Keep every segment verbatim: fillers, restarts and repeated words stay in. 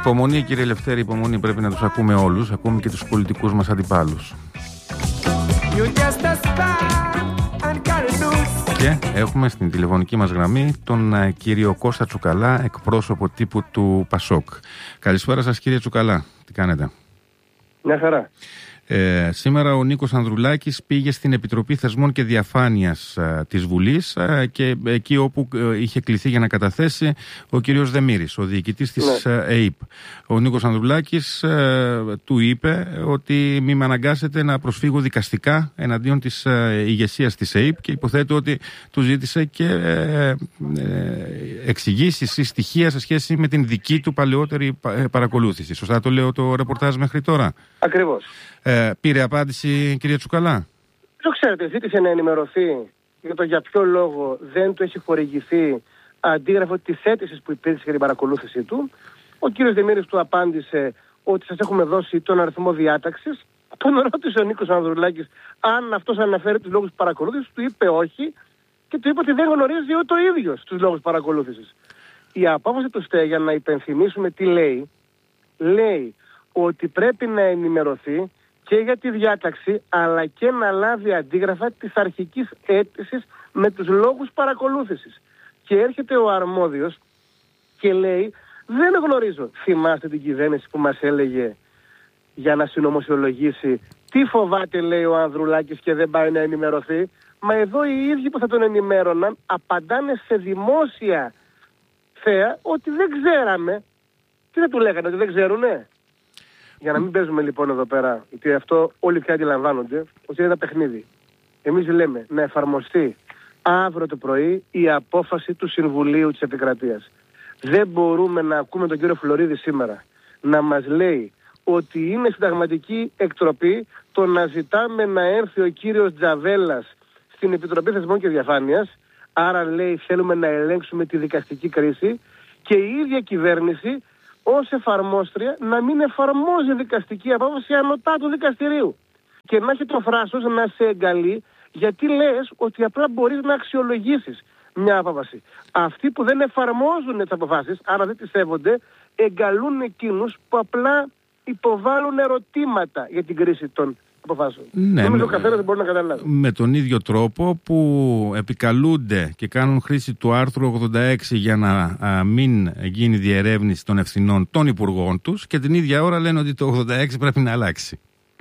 Υπομονή, κύριε Ελευθέρη, υπομονή. Πρέπει να τους ακούμε όλους, ακούμε και τους πολιτικούς μας αντιπάλους. Και έχουμε στην τηλεφωνική μας γραμμή τον uh, κύριο Κώστα Τσουκαλά, εκπρόσωπο τύπου του Πασόκ. Καλησπέρα σας, κύριε Τσουκαλά. Τι κάνετε? Μια χαρά. Ε, σήμερα ο Νίκος Ανδρουλάκης πήγε στην Επιτροπή Θεσμών και Διαφάνειας α, της Βουλής α, και εκεί όπου α, είχε κληθεί για να καταθέσει ο κύριος Δεμήρης, ο διοικητής της ναι. ΕΕΠ. Ο Νίκος Ανδρουλάκης α, του είπε ότι μη με αναγκάσετε να προσφύγω δικαστικά εναντίον της α, ηγεσίας της ΕΕΠ και υποθέτω ότι του ζήτησε και ε, ε, εξηγήσεις ή στοιχεία σε σχέση με την δική του παλαιότερη παρακολούθηση. Σωστά το λέω το ρεπορτάζ μέχρι τώρα? Ακριβώς. Ε, πήρε απάντηση, κυρία Τσουκαλά? Το ξέρετε, ζήτησε να ενημερωθεί για το για ποιο λόγο δεν του έχει χορηγηθεί αντίγραφο της αίτησης που υπήρξε για την παρακολούθηση του. Ο κύριος Δεμήρης του απάντησε ότι σας έχουμε δώσει τον αριθμό διάταξης. Τον ρώτησε ο Νίκος Ανδρουλάκης αν αυτός αναφέρει τους λόγους παρακολούθησης. Του είπε όχι και του είπε ότι δεν γνωρίζει ούτε ο ίδιος τους λόγους παρακολούθησης. Η απόφαση του ΣΤΕ, για να υπενθυμίσουμε τι λέει, λέει ότι πρέπει να ενημερωθεί και για τη διάταξη, αλλά και να λάβει αντίγραφα της αρχικής αίτησης με τους λόγους παρακολούθησης. Και έρχεται ο αρμόδιος και λέει, δεν γνωρίζω. Θυμάστε την κυβέρνηση που μας έλεγε για να συνωμοσιολογήσει? Τι φοβάται, λέει ο Ανδρουλάκης, και δεν πάει να ενημερωθεί? Μα εδώ οι ίδιοι που θα τον ενημέρωναν απαντάνε σε δημόσια θέα ότι δεν ξέραμε. Τι θα του λέγανε, ότι δεν ξέρουνε? Για να μην παίζουμε λοιπόν εδώ πέρα, γιατί αυτό όλοι πια αντιλαμβάνονται, ότι είναι ένα παιχνίδι. Εμείς λέμε να εφαρμοστεί αύριο το πρωί η απόφαση του Συμβουλίου της Επικρατείας. Δεν μπορούμε να ακούμε τον κύριο Φλωρίδη σήμερα να μας λέει ότι είναι συνταγματική εκτροπή το να ζητάμε να έρθει ο κύριος Τζαβέλας στην Επιτροπή Θεσμών και Διαφάνειας. Άρα λέει θέλουμε να ελέγξουμε τη δικαστική κρίση, και η ίδια κυβέρνηση ως εφαρμόστρια να μην εφαρμόζει δικαστική απόφαση ανωτά του δικαστηρίου. Και να έχει το θράσος να σε εγκαλεί, γιατί λες ότι απλά μπορείς να αξιολογήσεις μια απόφαση. Αυτοί που δεν εφαρμόζουν τις αποφάσεις, άρα δεν τις σέβονται, εγκαλούν εκείνους που απλά υποβάλλουν ερωτήματα για την κρίση των αποφάσεων. Ναι, νομίζω ο καθένας δεν μπορεί να καταλάβει. Με τον ίδιο τρόπο που επικαλούνται και κάνουν χρήση του άρθρου ογδόντα έξι για να α, μην γίνει διερεύνηση των ευθυνών των υπουργών τους, και την ίδια ώρα λένε ότι το ογδόντα έξι πρέπει να αλλάξει.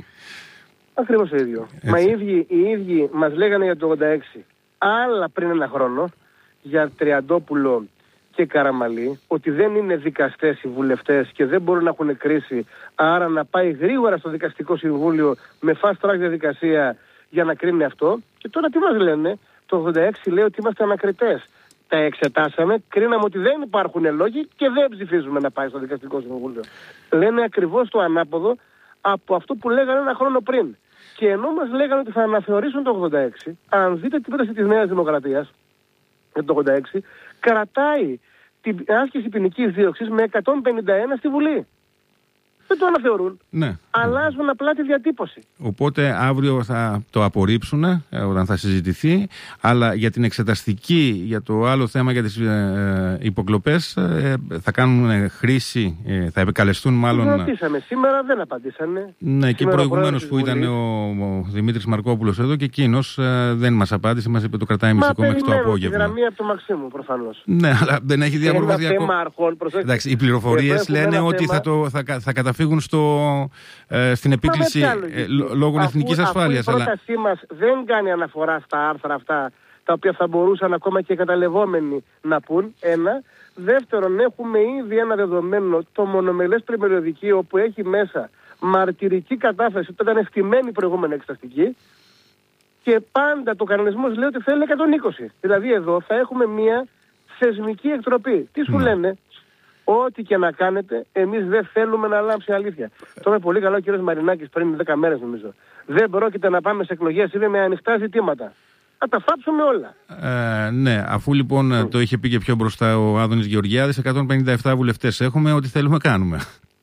Ακριβώς το ίδιο. Έτσι. Μα οι ίδιοι, οι ίδιοι μας λέγανε για το ογδόντα έξι άλλα πριν ένα χρόνο για Τριαντόπουλο και Καραμαλή, ότι δεν είναι δικαστές οι βουλευτές και δεν μπορούν να έχουν κρίση, άρα να πάει γρήγορα στο δικαστικό συμβούλιο με fast track διαδικασία για να κρίνει αυτό. Και τώρα τι μας λένε? Το ογδόντα έξι λέει ότι είμαστε ανακριτές. Τα εξετάσαμε, κρίναμε ότι δεν υπάρχουν λόγοι και δεν ψηφίζουμε να πάει στο δικαστικό συμβούλιο. Λένε ακριβώς το ανάποδο από αυτό που λέγανε ένα χρόνο πριν. Και ενώ μας λέγανε ότι θα αναθεωρήσουν το ογδόντα έξι, αν δείτε την πρόταση της Νέας Δημοκρατίας για το ογδόντα έξι, κρατάει την άσκηση ποινικής δίωξης με εκατόν πενήντα ένα στη Βουλή. Δεν το αναθεωρούν. Ναι. Αλλάζουν απλά τη διατύπωση. Οπότε αύριο θα το απορρίψουν όταν θα συζητηθεί, αλλά για την εξεταστική, για το άλλο θέμα, για τις ε, υποκλοπές, ε, θα κάνουν χρήση, ε, θα επικαλεστούν μάλλον. Το ρωτήσαμε σήμερα, δεν απαντήσανε. Ναι, και προηγουμένως που ήταν ο, ο Δημήτρης Μαρκόπουλος εδώ, και εκείνος ε, δεν μας απάντησε, μας είπε το κρατάει μυστικό μέχρι το απόγευμα. Μα γραμμή από το Μαξίμου προφανώς. Ναι, αλλά δεν έχει διαπροβαδιακό. Εντάξει, οι πληροφορίες λένε ότι θα, το, θα, θα καταφύγουν στο, ε, στην επίκληση ε, λόγω εθνικής ασφάλειας. Η πρότασή αλλά... μας δεν κάνει αναφορά στα άρθρα αυτά, τα οποία θα μπορούσαν ακόμα και καταλευόμενοι να πούν. Ένα. Δεύτερον, έχουμε ήδη ένα δεδομένο, το μονομελές πρημεριωδική, όπου έχει μέσα μαρτυρική κατάθεση που ήταν ευτυμένη προηγούμενη εξεταστική, και πάντα το κανονισμός λέει ότι θέλει εκατόν είκοσι. Δηλαδή εδώ θα έχουμε μια θεσμική εκτροπή. Τι σου mm. λένε? Ό,τι και να κάνετε, εμείς δεν θέλουμε να λάμψει αλήθεια. Το είπε πολύ καλά ο κύριος Μαρινάκης πριν δέκα μέρες νομίζω. Δεν πρόκειται να πάμε σε εκλογές, είναι με ανοιχτά ζητήματα. Θα τα φάψουμε όλα. Ε, ναι, αφού λοιπόν mm. το είχε πει και πιο μπροστά ο Άδωνης Γεωργιάδης, εκατόν πενήντα επτά βουλευτές έχουμε, ό,τι θέλουμε κάνουμε.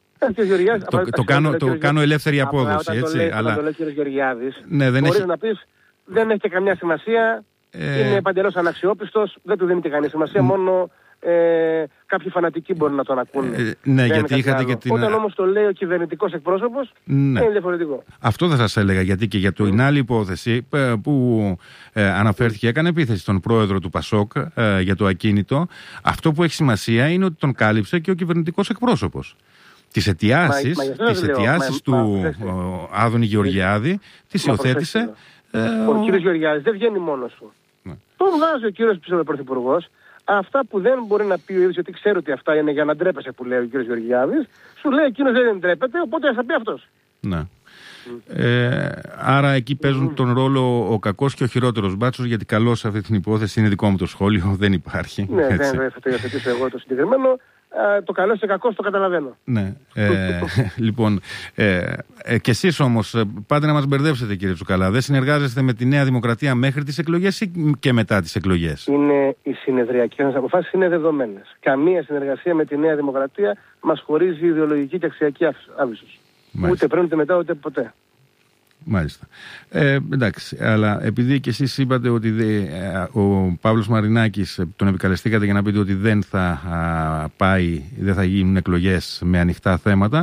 το, το, κάνω, το κάνω ελεύθερη απόδοση, έτσι. Το λέει, αλλά... το λέει ο κύριος Γεωργιάδης, ναι, δεν μπορείς έχει... να πεις, δεν έχει και καμιά σημασία, ε... είναι παντελώς αναξιόπιστος, δεν του δίνει και καμία σημασία, mm. μόνο ε, κάποιοι φανατικοί μπορεί να τον ακούνε. Ε, ναι, γιατί είχατε και την... Όταν όμως το λέει ο κυβερνητικός εκπρόσωπος, ναι, είναι διαφορετικό. Αυτό θα σας έλεγα, γιατί και για την άλλη υπόθεση που ε, αναφέρθηκε, έκανε επίθεση στον πρόεδρο του Πασόκ ε, για το ακίνητο. Αυτό που έχει σημασία είναι ότι τον κάλυψε και ο κυβερνητικός εκπρόσωπος. Τις αιτιάσεις, μα, τις αιτιάσεις μα, του μα, Άδωνη Γεωργιάδη τις υιοθέτησε. Ε, ο, ο κύριος Γεωργιάδης δεν βγαίνει μόνος του. Ναι. Τον βγάζει ο κύριος Πρωθυπουργός. Αυτά που δεν μπορεί να πει ο ίδιος, ότι ξέρει ότι αυτά είναι για να ντρέπεσαι, που λέει ο κύριος Γεωργιάδης, σου λέει εκείνος δεν ντρέπεται, οπότε θα πει αυτός. Ναι. Mm. Ε, άρα εκεί παίζουν mm. τον ρόλο ο κακός και ο χειρότερος μπάτσος, γιατί καλός σε αυτή την υπόθεση είναι δικό μου το σχόλιο, δεν υπάρχει. Ναι, έτσι. δεν θα το υιοθετήσω εγώ το συγκεκριμένο. Uh, το καλό και κακό το καταλαβαίνω. Ναι. Ε, λοιπόν, ε, ε, και εσείς όμως πάτε να μας μπερδεύσετε, κύριε Τσουκαλά. Δεν συνεργάζεστε με τη Νέα Δημοκρατία μέχρι τις εκλογές ή και μετά τις εκλογές? Είναι οι συνεδριακές μας αποφάσεις είναι δεδομένες. Καμία συνεργασία με τη Νέα Δημοκρατία μας χωρίζει ιδεολογική και αξιακή άβυσος. Ούτε πριν, ούτε μετά, ούτε ποτέ. Μάλιστα. Ε, εντάξει, αλλά επειδή και εσείς είπατε ότι δε, ο Παύλος Μαρινάκης τον επικαλεστήκατε για να πείτε ότι δεν θα α, πάει, δεν θα γίνουν εκλογές με ανοιχτά θέματα,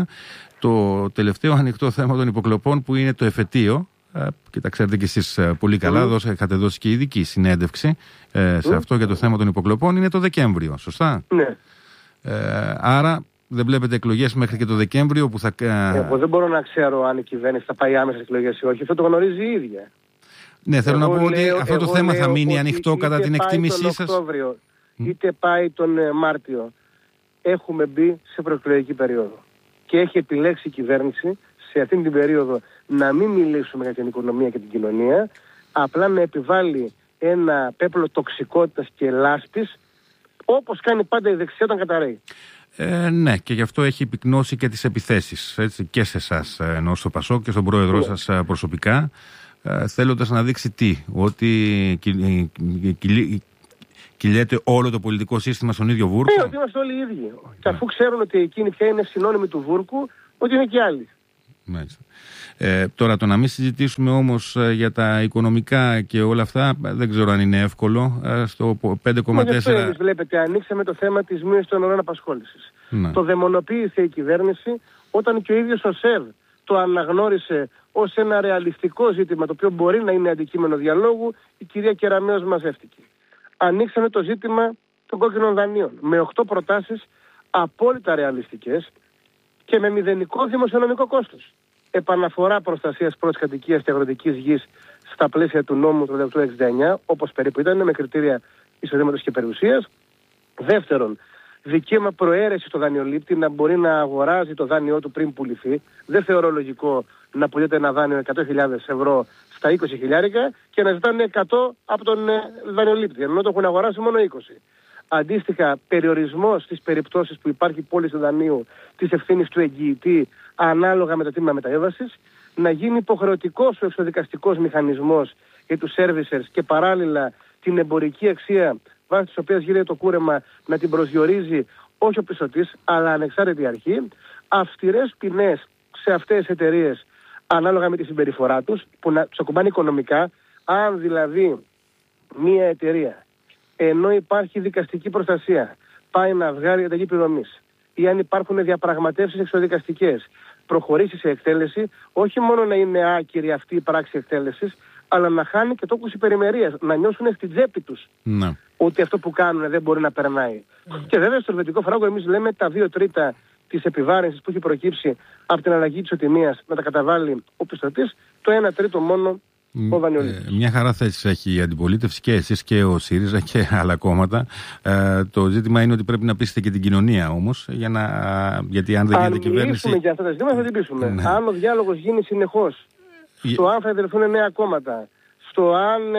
το τελευταίο ανοιχτό θέμα των υποκλοπών που είναι το εφετείο, α, και τα ξέρετε και εσείς πολύ καλά, mm. δώσε, είχατε δώσει και ειδική συνέντευξη ε, σε mm. αυτό για το θέμα των υποκλοπών, είναι το Δεκέμβριο, σωστά? Ναι. Ε, άρα δεν βλέπετε εκλογές μέχρι και το Δεκέμβριο που θα... Εγώ δεν μπορώ να ξέρω αν η κυβέρνηση θα πάει άμεσα εκλογές ή όχι. Αυτό το γνωρίζει η ίδια. Ναι, θέλω εγώ να πω λέω, ότι αυτό το θέμα θα μείνει ανοιχτό κατά την εκτίμησή σας. Είτε πάει τον Οκτώβριο, είτε πάει τον Μάρτιο, έχουμε μπει σε προεκλογική περίοδο. Και έχει επιλέξει η κυβέρνηση σε αυτήν την περίοδο να μην μιλήσουμε για την οικονομία και την κοινωνία, απλά να επιβάλλει ένα πέπλο τοξικότητας και λάσπης, όπως κάνει πάντα η δεξιά όταν καταραίει. Ε, ναι, και γι' αυτό έχει πυκνώσει και τις επιθέσεις, έτσι, και σε εσάς, ενώ στο Πασόκ και στον πρόεδρό yeah. σας προσωπικά, ε, θέλοντας να δείξει τι, ότι κυλ, κυλ, κυλιέται όλο το πολιτικό σύστημα στον ίδιο βούρκο. Ναι, ότι είμαστε όλοι οι ίδιοι. Yeah. Και αφού ξέρουν ότι εκείνη πια είναι συνώνυμη του βούρκου, ότι είναι και άλλοι. Μάλιστα. Ε, τώρα το να μην συζητήσουμε όμως για τα οικονομικά και όλα αυτά δεν ξέρω αν είναι εύκολο. Στο πέντε κόμμα τέσσερα... Μα βλέπετε, ανοίξαμε το θέμα της μείωσης των ωρών απασχόλησης. Ναι. Το δαιμονοποίησε η κυβέρνηση όταν και ο ίδιος ο ΣΕΒ το αναγνώρισε ως ένα ρεαλιστικό ζήτημα, το οποίο μπορεί να είναι αντικείμενο διαλόγου. Η κυρία Κεραμέως μαζεύτηκε. Ανοίξαμε το ζήτημα των κόκκινων δανείων με οκτώ προτάσεις απόλυτα ρεαλιστικές και με μηδενικό δημοσιονομικό κόστος. Επαναφορά προστασίας πρώτης κατοικίας και αγροτικής γης στα πλαίσια του νόμου του τριάντα οκτώ εξήντα εννιά, όπως περίπου ήταν, με κριτήρια εισοδήματος και περιουσίας. Δεύτερον, δικαίωμα προαίρεση στο δανειολήπτη να μπορεί να αγοράζει το δάνειό του πριν πουληθεί. Δεν θεωρώ λογικό να πουλείται ένα δάνειο εκατό χιλιάδες ευρώ στα είκοσι χιλιάρικα και να ζητάνε εκατό από τον δανειολήπτη, ενώ το έχουν αγοράσει μόνο είκοσι. Αντίστοιχα, περιορισμός στις περιπτώσεις που υπάρχει πώληση δανείου της ευθύνης του εγγυητή ανάλογα με το τίμημα μεταβίβασης, να γίνει υποχρεωτικός ο εξοδικαστικός μηχανισμός για τους servicers και παράλληλα την εμπορική αξία βάσει της οποίας γίνεται το κούρεμα να την προσδιορίζει όχι ο πιστωτής αλλά ανεξάρτητη αρχή, αυστηρές ποινές σε αυτές τις εταιρείες ανάλογα με τη συμπεριφορά τους που να τους ακουμπάνε οικονομικά. Αν δηλαδή μία εταιρεία, ενώ υπάρχει δικαστική προστασία, πάει να βγάλει αταγή πληρωμής ή αν υπάρχουν διαπραγματεύσεις εξοδικαστικές, προχωρήσει σε εκτέλεση, όχι μόνο να είναι άκυρη αυτή η πράξη εκτέλεσης, αλλά να χάνει και τόκους υπερημερίας, να νιώσουν στην τσέπη τους να. ότι αυτό που κάνουν δεν μπορεί να περνάει. Mm. Και βέβαια στο ελβετικό φράγκο εμείς λέμε τα δύο τρίτα της επιβάρυνσης που έχει προκύψει από την αλλαγή της οτιμίας να τα καταβάλει ο πιστωτής, το ένα τρίτο μόνο ο δανειολήπτης. Ε, μια χαρά θέση έχει η αντιπολίτευση και εσείς και ο ΣΥΡΙΖΑ και άλλα κόμματα. Ε, το ζήτημα είναι ότι πρέπει να πείσετε και την κοινωνία όμως, για να, γιατί αν δεν γίνεται κυβέρνηση... Αν μιλήσουμε για αυτά τα ζητήματα θα την πείσουμε. Ναι. Αν ο διάλογος γίνει συνεχώς, στο αν θα ιδρυθούν νέα κόμματα, στο αν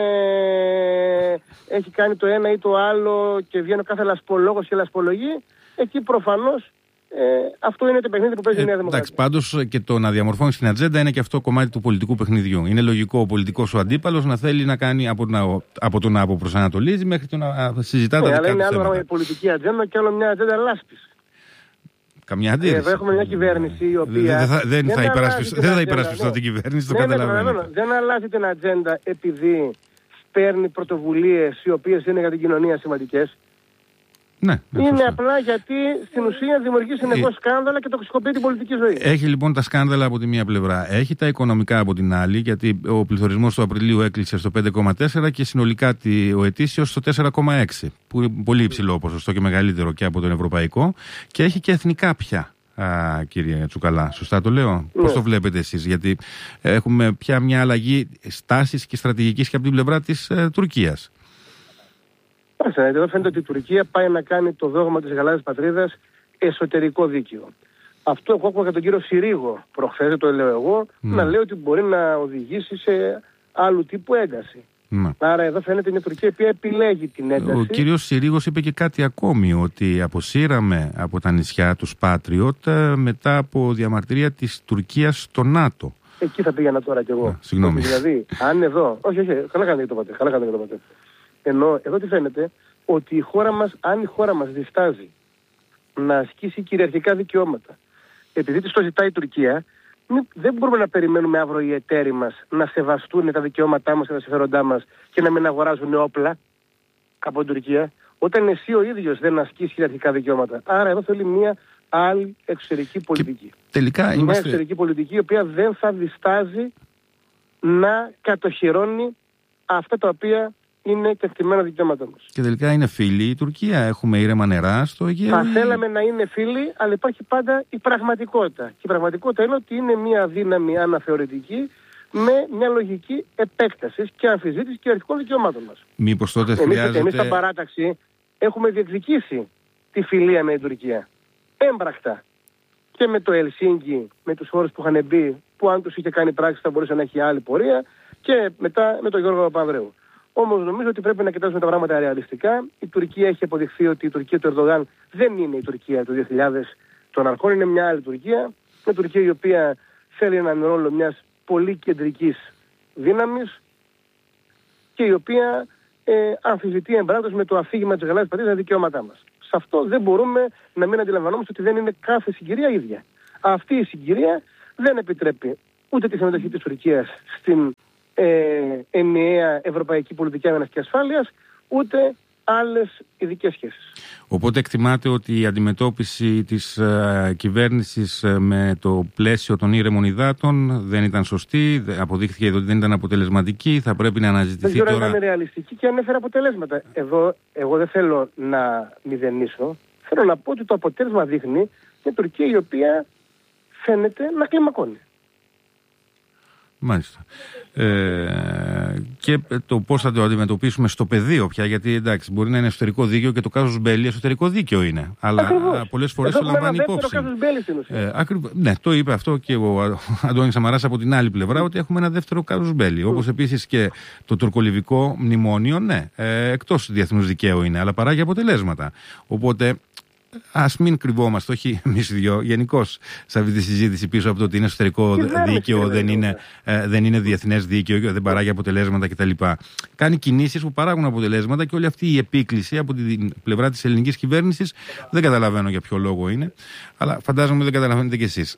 ε, έχει κάνει το ένα ή το άλλο και βγαίνει ο κάθε λασπολόγος και λασπολογεί, εκεί προφανώς ε, αυτό είναι το παιχνίδι που παίζει η Νέα Δημοκρατία. Εντάξει, πάντως και το να διαμορφώνει την ατζέντα είναι και αυτό κομμάτι του πολιτικού παιχνιδιού. Είναι λογικό ο πολιτικός σου αντίπαλος να θέλει να κάνει από, να, από το να αποπροσανατολίζει μέχρι το να συζητά τα δικά του θέματα. Αλλά είναι άλλο η πολιτική ατζέντα και άλλο μια ατζέντα λάσπης. Καμιά αντίρρηση. Εδώ έχουμε μια κυβέρνηση η οποία. Δεν θα, δεν θα υπερασπιστώ δεν θα υπερασπιστώ ναι. την κυβέρνηση, το ναι, καταλαβαίνω. Ναι, δεν αλλάζει την ατζέντα επειδή παίρνει πρωτοβουλίες οι οποίες είναι για την κοινωνία σημαντικές. Ναι, ναι, είναι σωστά. απλά γιατί στην ουσία δημιουργεί συνεχώς σκάνδαλα και τοξικοποιεί την πολιτική ζωή. Έχει λοιπόν τα σκάνδαλα από τη μία πλευρά. Έχει τα οικονομικά από την άλλη, γιατί ο πληθωρισμός του Απριλίου έκλεισε στο πέντε κόμμα τέσσερα και συνολικά ο ετήσιος στο τέσσερα κόμμα έξι, που είναι πολύ υψηλό ποσοστό και μεγαλύτερο και από τον ευρωπαϊκό. Και έχει και εθνικά πια. Α, κύριε Τσουκαλά, σωστά το λέω? Ναι. Πώς το βλέπετε εσείς? Γιατί έχουμε πια μια αλλαγή στάσης και στρατηγικής και από την πλευρά της ε, Τουρκίας. Εδώ φαίνεται ότι η Τουρκία πάει να κάνει το δόγμα της γαλάζιας πατρίδας εσωτερικό δίκαιο. Αυτό εγώ άκουγα τον κύριο Συρίγο προχθές, το λέω εγώ, mm. να λέει ότι μπορεί να οδηγήσει σε άλλου τύπου ένταση. Mm. Άρα εδώ φαίνεται είναι η Τουρκία η οποία επιλέγει την ένταση. Ο κύριος Συρίγος είπε και κάτι ακόμη, ότι αποσύραμε από τα νησιά τους Patriot μετά από διαμαρτυρία της Τουρκίας στο ΝΑΤΟ. Εκεί θα πήγαινα τώρα κι εγώ. Α, συγγνώμη. Δηλαδή, αν εδώ. Όχι, όχι, καλά κάνετε και το πατέ. Καλά κάνετε και το πατέ. Ενώ εδώ τι φαίνεται, ότι η χώρα μας, αν η χώρα μας διστάζει να ασκήσει κυριαρχικά δικαιώματα, επειδή της το ζητάει η Τουρκία, μη, δεν μπορούμε να περιμένουμε αύριο οι εταίροι μας να σεβαστούν τα δικαιώματά μας και τα συμφέροντά μας και να μην αγοράζουν όπλα από την Τουρκία, όταν εσύ ο ίδιος δεν ασκείς κυριαρχικά δικαιώματα. Άρα εδώ θέλει μια άλλη εξωτερική πολιτική. Και τελικά μια είμαστε... εξωτερική πολιτική η οποία δεν θα διστάζει να κατοχυρώνει αυτά τα οποία είναι κεκτημένα δικαιώματά μας. Και τελικά είναι φίλη η Τουρκία, έχουμε ήρεμα νερά στο Αιγαίο. Θα θέλαμε να είναι φίλοι, αλλά υπάρχει πάντα η πραγματικότητα. Και η πραγματικότητα είναι ότι είναι μια δύναμη αναθεωρητική με μια λογική επέκταση και αμφισβήτηση κυριαρχικών δικαιωμάτων μας. Μήπως τότε χρειάζεται... Εμείς, εμείς στα παράταξη έχουμε διεκδικήσει τη φιλία με την Τουρκία. Έμπρακτα. Και με το Ελσίνκι, με τους χώρους που είχαν μπει, που αν τους είχε κάνει πράξη θα μπορούσε να έχει άλλη πορεία, και μετά με τον Γιώργο Παπανδρέου. Όμως νομίζω ότι πρέπει να κοιτάξουμε τα πράγματα ρεαλιστικά. Η Τουρκία έχει αποδειχθεί ότι η Τουρκία του Ερντογάν δεν είναι η Τουρκία του δύο χιλιάδες των αρχών, είναι μια άλλη Τουρκία. Μια Τουρκία η οποία θέλει έναν ρόλο μιας πολύ κεντρικής δύναμης και η οποία ε, αμφισβητεί εμπράκτως με το αφήγημα της γαλάζιας πατρίδας τα δικαιώματά μας. Σε αυτό δεν μπορούμε να μην αντιλαμβανόμαστε ότι δεν είναι κάθε συγκυρία ίδια. Αυτή η συγκυρία δεν επιτρέπει ούτε τη συμμετοχή της Τουρκίας στην Ε, ενιαία ευρωπαϊκή πολιτική άμυνας και ασφάλειας, ούτε άλλες ειδικές σχέσεις. Οπότε εκτιμάτε ότι η αντιμετώπιση της ε, κυβέρνησης ε, με το πλαίσιο των ήρεμων υδάτων δεν ήταν σωστή, αποδείχθηκε ότι δεν ήταν αποτελεσματική, θα πρέπει να αναζητηθεί δεν ξέρω τώρα... αν ήταν ρεαλιστική και αν έφερε αποτελέσματα. Εδώ εγώ δεν θέλω να μηδενίσω, θέλω να πω ότι το αποτέλεσμα δείχνει μια Τουρκία η οποία φαίνεται να κλιμακώνει. Μάλιστα. Ε, και το πώς θα το αντιμετωπίσουμε στο πεδίο πια, γιατί εντάξει, μπορεί να είναι εσωτερικό δίκαιο και το casus belli εσωτερικό δίκαιο είναι. Αλλά ακριβώς. Πολλές φορές το λαμβάνει υπόψη. Ε, ακριβώς, ναι, το είπε αυτό και ο Αντώνης Σαμαράς από την άλλη πλευρά, ότι έχουμε ένα δεύτερο casus belli. Mm. Όπως επίσης και το τουρκολιβικό μνημόνιο, ναι, ε, εκτός διεθνούς δικαίου είναι, αλλά παράγει αποτελέσματα. Οπότε. Ας μην κρυβόμαστε, όχι εμείς οι δυο, γενικώς σε αυτή τη συζήτηση πίσω από το ότι είναι εσωτερικό δίκαιο, δεν είναι, ε, δεν είναι διεθνές δίκαιο, δεν παράγει αποτελέσματα κτλ. Κάνει κινήσεις που παράγουν αποτελέσματα και όλη αυτή η επίκληση από την πλευρά της ελληνικής κυβέρνησης δεν καταλαβαίνω για ποιο λόγο είναι, αλλά φαντάζομαι δεν καταλαβαίνετε κι εσείς.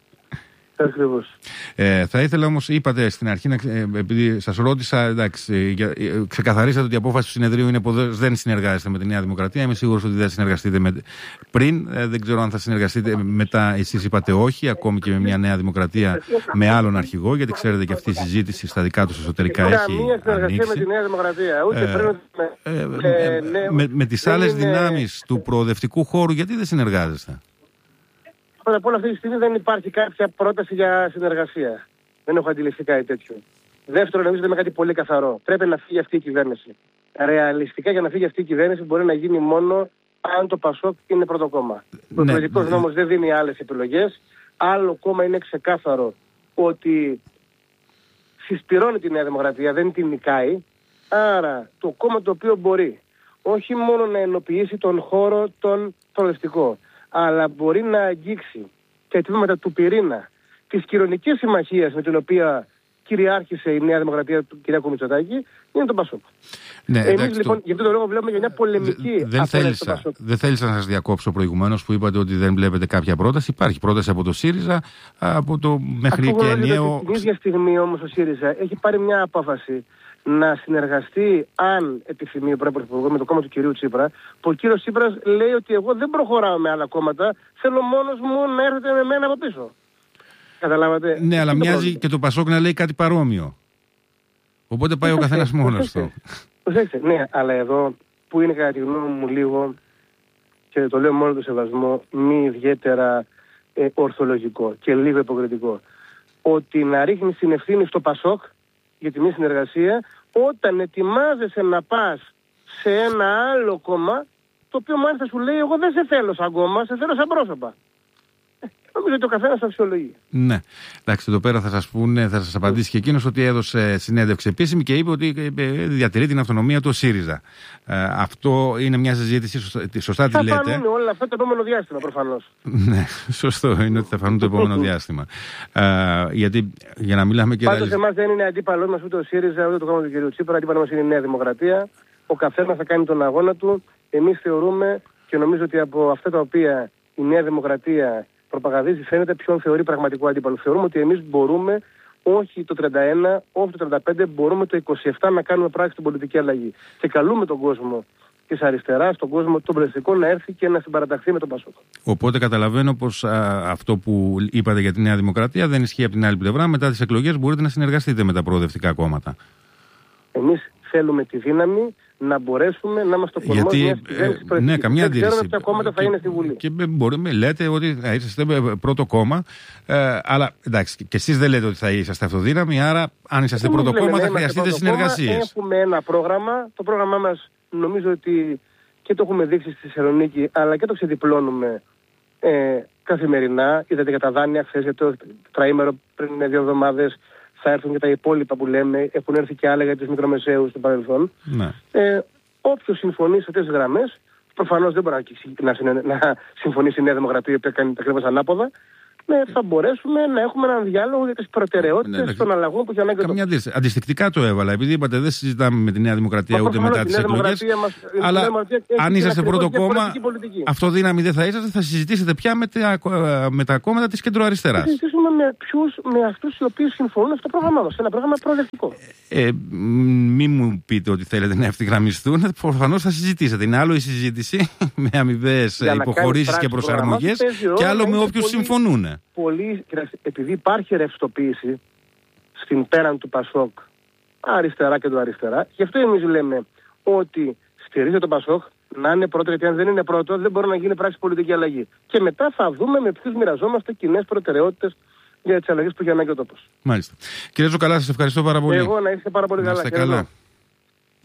Ε, θα ήθελα όμως, είπατε στην αρχή, ε, επειδή σας ρώτησα, εντάξει, ε, ξεκαθαρίσατε ότι η απόφαση του συνεδρίου είναι πως δεν συνεργάζεστε με τη Νέα Δημοκρατία. Είμαι σίγουρος ότι δεν συνεργαστείτε με, πριν. Ε, δεν ξέρω αν θα συνεργαστείτε μετά. Εσείς είπατε όχι, ακόμη και με μια Νέα Δημοκρατία με άλλον αρχηγό, γιατί ξέρετε και αυτή η συζήτηση στα δικά τους εσωτερικά έχει ανοίξει. Καμία με τη Νέα Δημοκρατία. Ούτε ε, πριν, ε, ε, ε, με, με, με τις άλλες είναι... δυνάμεις του προοδευτικού χώρου, γιατί δεν συνεργάζεστε? Πρώτα απ' όλα αυτή τη στιγμή δεν υπάρχει κάποια πρόταση για συνεργασία. Δεν έχω αντιληφθεί κάτι τέτοιο. Δεύτερον, νομίζω ότι είναι κάτι πολύ καθαρό. Πρέπει να φύγει αυτή η κυβέρνηση. Ρεαλιστικά για να φύγει αυτή η κυβέρνηση μπορεί να γίνει μόνο αν το Πασόκ είναι πρώτο κόμμα. Ναι, ο εκλογικός ναι. νόμος δεν δίνει άλλες επιλογές. Άλλο κόμμα είναι ξεκάθαρο ότι συσπυρώνει τη Νέα Δημοκρατία, δεν την νικάει. Άρα το κόμμα το οποίο μπορεί όχι μόνο να ενοποιήσει τον χώρο τον προοδευτικό, αλλά μπορεί να αγγίξει τα αιτήματα του πυρήνα της κοινωνικής συμμαχίας με την οποία κυριάρχησε η Νέα Δημοκρατία του κ. Μητσοτάκη, είναι το Πασόκ. Ναι, Εμείς εντάξει, λοιπόν το... για αυτό το λόγο βλέπουμε για μια πολεμική δεν θέλησα, δεν θέλησα να σας διακόψω προηγουμένως που είπατε ότι δεν βλέπετε κάποια πρόταση. Υπάρχει πρόταση από το ΣΥΡΙΖΑ, από το μέχρι και ενιαίο... Την ίδια στιγμή όμως ο ΣΥΡΙΖΑ έχει πάρει μια απόφαση να συνεργαστεί, αν επιθυμεί ο Πρωθυπουργός, με το κόμμα του κυρίου Τσίπρα, που ο κύριος Τσίπρας λέει ότι εγώ δεν προχωράω με άλλα κόμματα, θέλω μόνος μου να έρθετε με μένα από πίσω. Καταλάβατε? Ναι, αλλά μοιάζει πρόβλημα. Και το Πασόκ να λέει κάτι παρόμοιο. Οπότε πάει ο καθένας μόνος του. Προσέξτε, ναι, αλλά εδώ που είναι κατά τη γνώμη μου λίγο, και το λέω μόνο το σεβασμό, μη ιδιαίτερα ε, ορθολογικό και λίγο υποκριτικό, ότι να ρίχνει την ευθύνη στο Πασόκ για τη μη συνεργασία όταν ετοιμάζεσαι να πας σε ένα άλλο κόμμα, το οποίο μάλιστα σου λέει εγώ δεν σε θέλω σαν κόμμα, σε θέλω σαν πρόσωπα. Νομίζω ότι ο καθένας αξιολογεί. Ναι. Εντάξει, εδώ πέρα θα σας πούνε, θα σας απαντήσει και εκείνος ότι έδωσε συνέντευξη επίσημη και είπε ότι διατηρεί την αυτονομία του ο ΣΥΡΙΖΑ. Ε, αυτό είναι μια συζήτηση, σωστά τη λέτε. Θα φανούν όλα αυτά το επόμενο διάστημα προφανώς. Ναι, σωστό είναι ότι θα φανούν το επόμενο διάστημα. Ε, γιατί για να μιλάμε και... Πάντως εμάς δεν είναι αντίπαλός μας ούτε ο ΣΥΡΙΖΑ ούτε το κόμμα του κ. Τσίπρα, αντίπαλος μας είναι η Νέα Δημοκρατία. Ο καθένας θα κάνει τον αγώνα του. Εμείς θεωρούμε και νομίζω ότι από αυτά τα οποία η Νέα Δημοκρατία προπαγανδίζει, φαίνεται ποιον θεωρεί πραγματικό αντίπαλο. Θεωρούμε ότι εμείς μπορούμε, όχι το τριάντα ένα, όχι το τριάντα πέντε, μπορούμε το είκοσι επτά να κάνουμε πράξη στην πολιτική αλλαγή. Και καλούμε τον κόσμο της αριστεράς, τον κόσμο των πληθυντικών να έρθει και να συμπαραταχθεί με τον Πασόκ. Οπότε καταλαβαίνω πως α, αυτό που είπατε για τη Νέα Δημοκρατία δεν ισχύει από την άλλη πλευρά. Μετά τις εκλογές μπορείτε να συνεργαστείτε με τα προοδευτικά κόμματα. Εμείς θέλουμε τη δύναμη να μπορέσουμε να είμαστε το κορμό μιας κυβέρνησης προεδρικής. Ναι, καμία αντίρρηση. Δεν ξέρουμε ποια κόμματα θα είναι στη Βουλή. Και μπορούμε, λέτε ότι θα είσαστε πρώτο κόμμα, ε, αλλά εντάξει, και εσείς δεν λέτε ότι θα είσαστε αυτοδύναμοι, άρα αν είσαστε πρώτο κόμμα θα χρειαστείτε συνεργασίες. Έχουμε ένα πρόγραμμα, το πρόγραμμά μας νομίζω ότι και το έχουμε δείξει στη Θεσσαλονίκη, αλλά και το ξεδιπλώνουμε ε, καθημερινά. Είδατε για τα δάνεια χθες, για το τραήμερο πριν δύο εβδομάδες. Θα έρθουν και τα υπόλοιπα που λέμε, έχουν έρθει και άλλα για τους μικρομεσαίους στο παρελθόν. Ναι. Ε, όποιος συμφωνεί σε αυτές τις γραμμές, προφανώς δεν μπορεί να, να, να συμφωνήσει η Νέα Δημοκρατία που κάνει τα ακριβώς ανάποδα, ναι, θα μπορέσουμε να έχουμε έναν διάλογο για τις προτεραιότητες ναι, των αλλαγών που έχει ανάγκη. Καμιά αντίστοιχη. Αντιστικτικά το έβαλα, επειδή είπατε δεν συζητάμε με τη Νέα Δημοκρατία ούτε μετά τις εκλογές. Αλλά αν είσαστε πρώτο κόμμα, αυτοδύναμοι δεν θα είσαστε, θα συζητήσετε πια με τα, με τα κόμματα της κεντροαριστεράς. Θα συζητήσουμε με ποιους, με αυτούς οι οποίοι συμφωνούν στο πρόγραμμά μας. Ένα πρόγραμμα προοδευτικό. Ε, μην μου πείτε ότι θέλετε να ευθυγραμμιστούν. Προφανώς θα συζητήσετε. Είναι άλλο η συζήτηση με αμοιβαίες υποχωρήσεις και προσαρμογές και άλλο με όποιους συμφωνούν. Πολύ, επειδή υπάρχει ρευστοποίηση στην πέραν του Πασόκ αριστερά και του αριστερά, γι' αυτό εμείς λέμε ότι στηρίζεται το Πασόκ να είναι πρώτο, γιατί αν δεν είναι πρώτο δεν μπορεί να γίνει πράξη πολιτική αλλαγή. Και μετά θα δούμε με ποιους μοιραζόμαστε κοινές προτεραιότητες για τις αλλαγές που έχει ανάγκη ο τόπος. Μάλιστα. Κύριε Τζουκαλά, σας ευχαριστώ πάρα πολύ. Εγώ να είστε πάρα πολύ καλά. καλά.